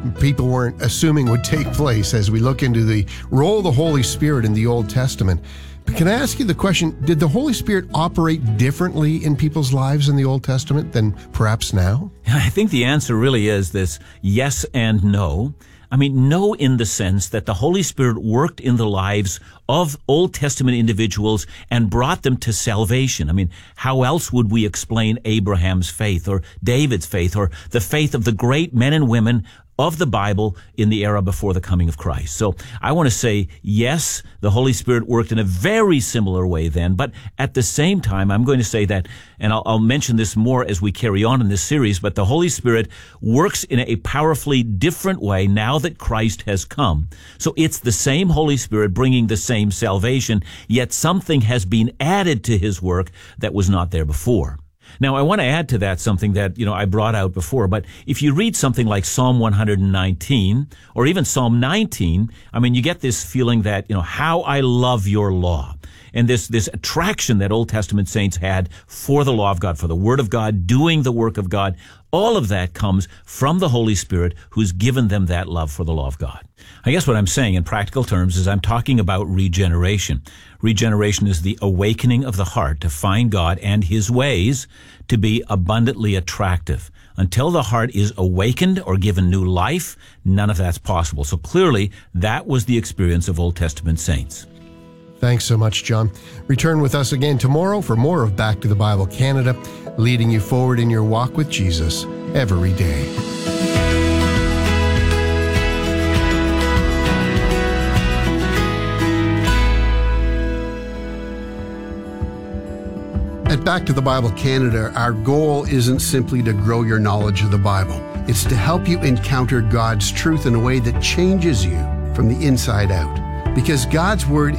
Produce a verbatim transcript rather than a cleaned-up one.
people weren't assuming would take place as we look into the role of the Holy Spirit in the Old Testament. But can I ask you the question, did the Holy Spirit operate differently in people's lives in the Old Testament than perhaps now? I think the answer really is this yes and no. I mean, no in the sense that the Holy Spirit worked in the lives of Old Testament individuals and brought them to salvation. I mean, how else would we explain Abraham's faith or David's faith or the faith of the great men and women of the Bible in the era before the coming of Christ? So I want to say, yes, the Holy Spirit worked in a very similar way then, but at the same time, I'm going to say that, and I'll, I'll mention this more as we carry on in this series, but the Holy Spirit works in a powerfully different way now that Christ has come. So it's the same Holy Spirit bringing the same salvation, yet something has been added to his work that was not there before. Now, I want to add to that something that, you know, I brought out before, but if you read something like Psalm one hundred nineteen or even Psalm nineteen, I mean, you get this feeling that, you know, how I love your law. And this, this attraction that Old Testament saints had for the law of God, for the Word of God, doing the work of God, all of that comes from the Holy Spirit who's given them that love for the law of God. I guess what I'm saying in practical terms is I'm talking about regeneration. Regeneration is the awakening of the heart to find God and His ways to be abundantly attractive. Until the heart is awakened or given new life, none of that's possible. So clearly, that was the experience of Old Testament saints. Thanks so much, John. Return with us again tomorrow for more of Back to the Bible Canada, leading you forward in your walk with Jesus every day. At Back to the Bible Canada, our goal isn't simply to grow your knowledge of the Bible. It's to help you encounter God's truth in a way that changes you from the inside out. Because God's Word